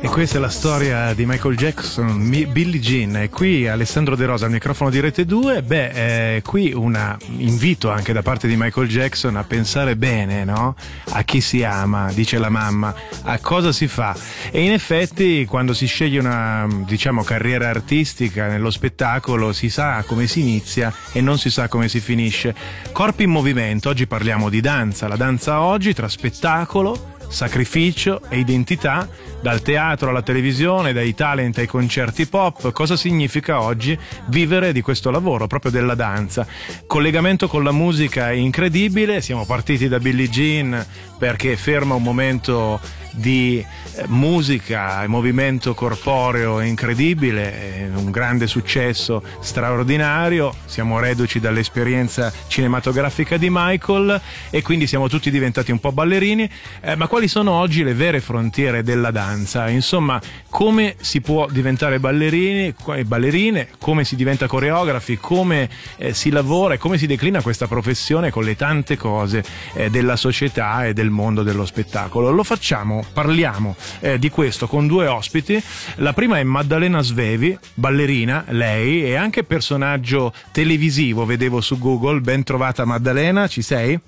Questa è la storia di Michael Jackson, Billie Jean, e qui Alessandro De Rosa al microfono di Rete 2. Qui un invito anche da parte di Michael Jackson a pensare bene, no? A chi si ama, dice la mamma, a cosa si fa. E in effetti quando si sceglie una, diciamo, carriera artistica nello spettacolo si sa come si inizia e non si sa come si finisce. Corpi in movimento, oggi parliamo di danza, la danza oggi tra spettacolo, sacrificio e identità, dal teatro alla televisione, dai talent ai concerti pop. Cosa significa oggi vivere di questo lavoro, proprio della danza? Collegamento con la musica è incredibile. Siamo partiti da Billie Jean perché ferma un momento di musica e movimento corporeo incredibile, un grande successo straordinario. Siamo reduci dall'esperienza cinematografica di Michael e quindi siamo tutti diventati un po' ballerini, ma quali sono oggi le vere frontiere della danza? Insomma, come si può diventare ballerini e ballerine, come si diventa coreografi, come si lavora e come si declina questa professione con le tante cose della società e del mondo dello spettacolo. Lo facciamo, parliamo di questo con due ospiti. La prima è Maddalena Svevi, ballerina, lei, e anche personaggio televisivo, vedevo su Google. Ben trovata Maddalena, ci sei?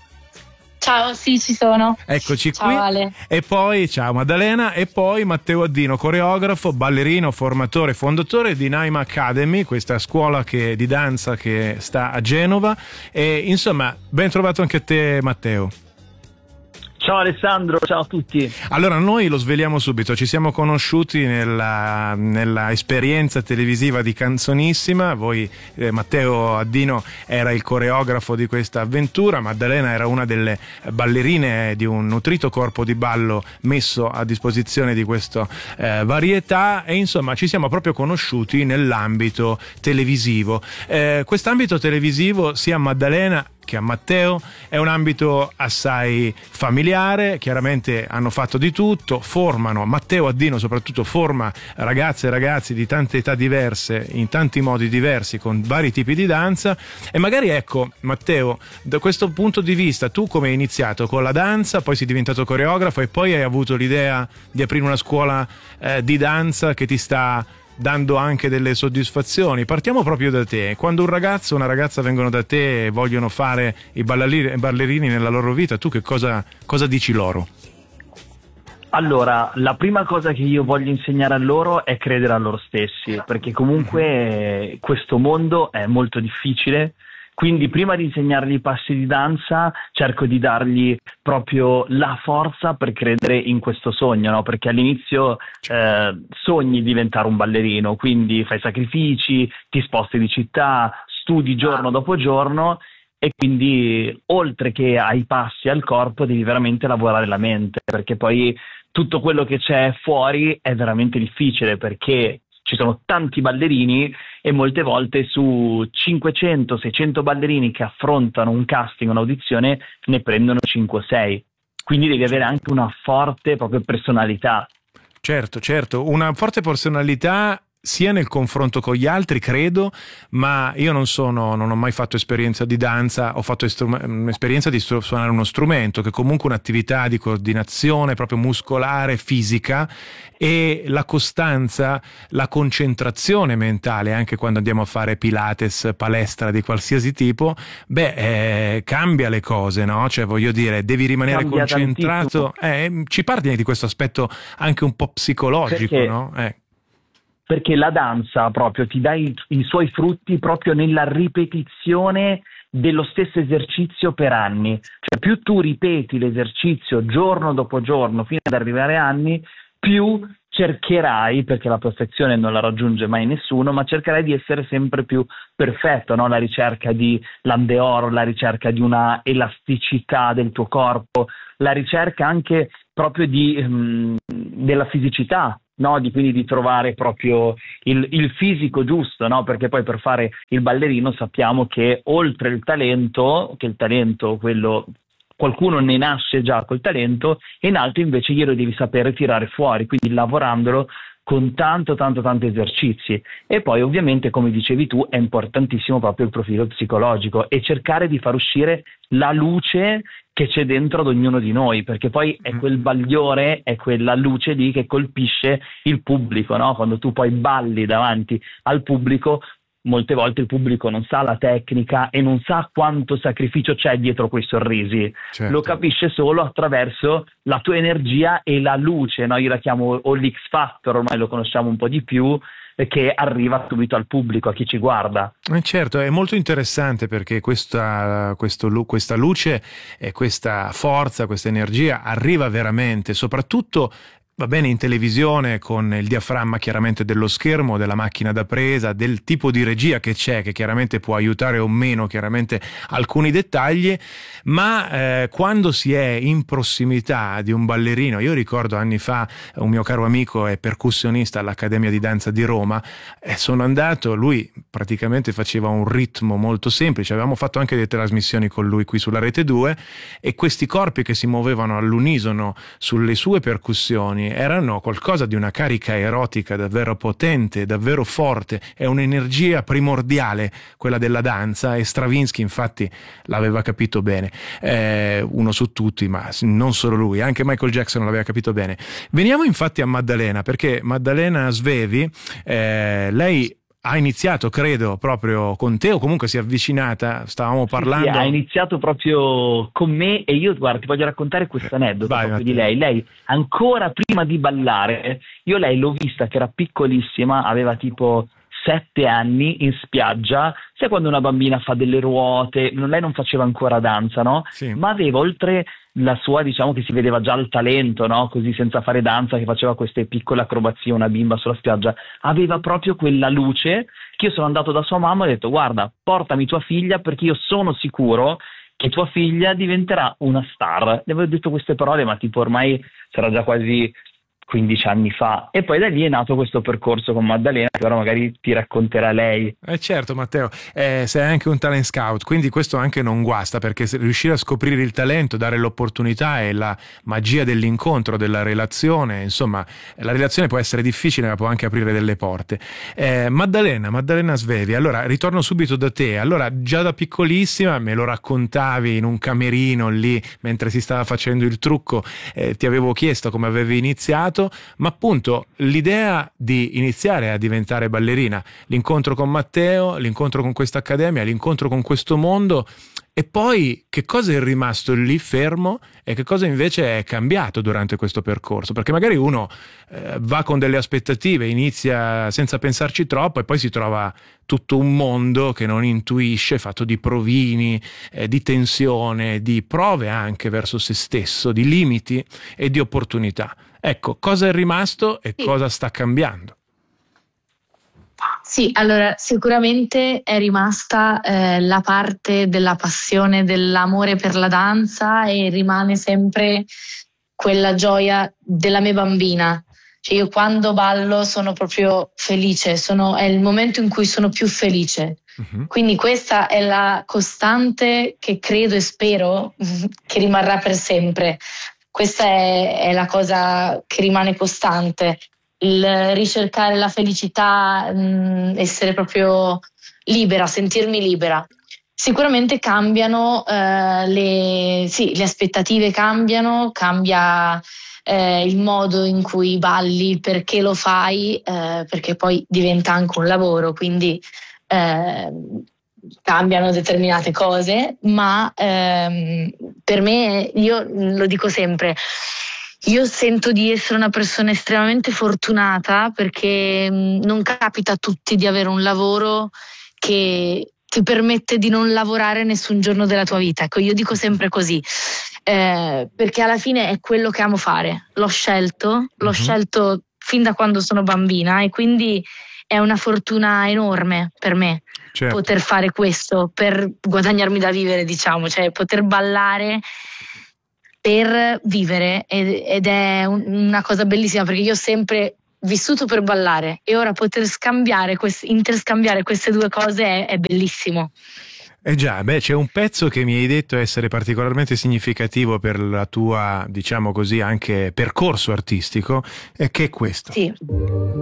Ciao, sì, ci sono. Eccoci ciao, qui. Ale. E poi, ciao Maddalena, e poi Matteo Addino, coreografo, ballerino, formatore, fondatore di Naima Academy, questa scuola di danza che sta a Genova. E insomma, ben trovato anche a te Matteo. Ciao Alessandro, ciao a tutti. Allora, noi lo sveliamo subito, ci siamo conosciuti nella esperienza televisiva di Canzonissima. Voi, Matteo Addino era il coreografo di questa avventura, Maddalena era una delle ballerine di un nutrito corpo di ballo messo a disposizione di questa varietà, e insomma ci siamo proprio conosciuti nell'ambito televisivo. Quest'ambito televisivo, sia a Maddalena che a Matteo, è un ambito assai familiare. Chiaramente hanno fatto di tutto, formano, Matteo Addino soprattutto forma ragazze e ragazzi di tante età diverse, in tanti modi diversi, con vari tipi di danza. E magari, ecco Matteo, da questo punto di vista, tu come hai iniziato con la danza, poi sei diventato coreografo e poi hai avuto l'idea di aprire una scuola di danza che ti sta dando anche delle soddisfazioni. Partiamo proprio da te. Quando un ragazzo o una ragazza vengono da te e vogliono fare i ballerini nella loro vita, tu che cosa dici loro? Allora, la prima cosa che io voglio insegnare a loro è credere a loro stessi, perché comunque questo mondo è molto difficile. Quindi prima di insegnargli i passi di danza cerco di dargli proprio la forza per credere in questo sogno, no? Perché all'inizio sogni diventare un ballerino, quindi fai sacrifici, ti sposti di città, studi giorno dopo giorno, e quindi oltre che ai passi, al corpo, devi veramente lavorare la mente, perché poi tutto quello che c'è fuori è veramente difficile, perché ci sono tanti ballerini e molte volte su 500-600 ballerini che affrontano un casting, un'audizione, ne prendono 5 o 6. Quindi devi avere anche una forte proprio personalità. Certo, una forte personalità sia nel confronto con gli altri, credo, ma io non ho mai fatto esperienza di danza, ho fatto un'esperienza di suonare uno strumento, che è comunque un'attività di coordinazione proprio muscolare, fisica, e la costanza, la concentrazione mentale, anche quando andiamo a fare Pilates, palestra di qualsiasi tipo, cambia le cose, no? Cioè, voglio dire, devi rimanere Cambia concentrato. Ci parli di questo aspetto anche un po' psicologico, perché, no? Perché la danza proprio ti dà i suoi frutti proprio nella ripetizione dello stesso esercizio per anni. Cioè, più tu ripeti l'esercizio giorno dopo giorno fino ad arrivare a anni, più cercherai, perché la perfezione non la raggiunge mai nessuno, ma cercherai di essere sempre più perfetto, no? La ricerca di l'andeoro, la ricerca di una elasticità del tuo corpo, la ricerca anche proprio della fisicità, no? Quindi di trovare proprio il fisico giusto, no? Perché poi per fare il ballerino sappiamo che oltre il talento, quello, qualcuno ne nasce già col talento e in altri invece glielo devi sapere tirare fuori, quindi lavorandolo con tanto esercizi. E poi ovviamente, come dicevi tu, è importantissimo proprio il profilo psicologico e cercare di far uscire la luce che c'è dentro ad ognuno di noi, perché poi è quel bagliore, è quella luce lì che colpisce il pubblico, no? Quando tu poi balli davanti al pubblico, molte volte il pubblico non sa la tecnica e non sa quanto sacrificio c'è dietro quei sorrisi. Certo. Lo capisce solo attraverso la tua energia e la luce, no? Io la chiamo o l'X Factor, ormai lo conosciamo un po' di più, che arriva subito al pubblico, a chi ci guarda. Certo, è molto interessante perché questa luce e questa forza, questa energia arriva veramente, soprattutto va bene in televisione con il diaframma chiaramente dello schermo, della macchina da presa, del tipo di regia che c'è, che chiaramente può aiutare o meno chiaramente alcuni dettagli, ma quando si è in prossimità di un ballerino, io ricordo anni fa un mio caro amico è percussionista all'Accademia di Danza di Roma, sono andato, lui praticamente faceva un ritmo molto semplice, avevamo fatto anche delle trasmissioni con lui qui sulla Rete 2 e questi corpi che si muovevano all'unisono sulle sue percussioni erano qualcosa di una carica erotica davvero potente, davvero forte, è un'energia primordiale quella della danza e Stravinsky infatti l'aveva capito bene, uno su tutti, ma non solo lui, anche Michael Jackson l'aveva capito bene. Veniamo infatti a Maddalena, perché Maddalena Svevi, lei ha iniziato, credo, proprio con te o comunque si è avvicinata, stavamo parlando. Sì, ha iniziato proprio con me e io, guarda, ti voglio raccontare questo aneddoto di lei. Lei, ancora prima di ballare, io lei l'ho vista che era piccolissima, aveva tipo 7 anni in spiaggia, sai quando una bambina fa delle ruote, lei non faceva ancora danza, no? Sì. Ma aveva oltre la sua, diciamo che si vedeva già il talento, no? Così senza fare danza, che faceva queste piccole acrobazie, una bimba sulla spiaggia, aveva proprio quella luce che io sono andato da sua mamma e ho detto guarda, portami tua figlia perché io sono sicuro che tua figlia diventerà una star. Le avevo detto queste parole, ma tipo ormai sarà già quasi 15 anni fa, e poi da lì è nato questo percorso con Maddalena che ora magari ti racconterà lei. Certo Matteo, sei anche un talent scout, quindi questo anche non guasta, perché riuscire a scoprire il talento, dare l'opportunità e la magia dell'incontro, della relazione, insomma la relazione può essere difficile ma può anche aprire delle porte. Maddalena Svevi, allora ritorno subito da te, allora già da piccolissima me lo raccontavi in un camerino lì mentre si stava facendo il trucco, ti avevo chiesto come avevi iniziato, ma appunto l'idea di iniziare a diventare ballerina, l'incontro con Matteo, l'incontro con questa accademia, l'incontro con questo mondo, e poi che cosa è rimasto lì fermo e che cosa invece è cambiato durante questo percorso, perché magari uno va con delle aspettative, inizia senza pensarci troppo e poi si trova tutto un mondo che non intuisce, fatto di provini, di tensione, di prove anche verso se stesso, di limiti e di opportunità. Ecco, cosa è rimasto e cosa sta cambiando? Sì, allora sicuramente è rimasta la parte della passione, dell'amore per la danza e rimane sempre quella gioia della mia bambina. Cioè io quando ballo sono proprio felice, è il momento in cui sono più felice. Uh-huh. Quindi questa è la costante che credo e spero che rimarrà per sempre. Questa è la cosa che rimane costante, il ricercare la felicità, essere proprio libera, sentirmi libera. Sicuramente cambiano, le aspettative cambia il modo in cui balli, perché lo fai, perché poi diventa anche un lavoro, quindi cambiano determinate cose, ma per me, io lo dico sempre, io sento di essere una persona estremamente fortunata perché non capita a tutti di avere un lavoro che ti permette di non lavorare nessun giorno della tua vita. Ecco, io dico sempre così, perché alla fine è quello che amo fare, l'ho scelto fin da quando sono bambina e quindi è una fortuna enorme per me. Certo. Poter fare questo per guadagnarmi da vivere, diciamo, cioè poter ballare per vivere ed è una cosa bellissima perché io ho sempre vissuto per ballare e ora poter interscambiare queste due cose è bellissimo. Già, c'è un pezzo che mi hai detto essere particolarmente significativo per la tua, diciamo così, anche percorso artistico, che è questo. Sì.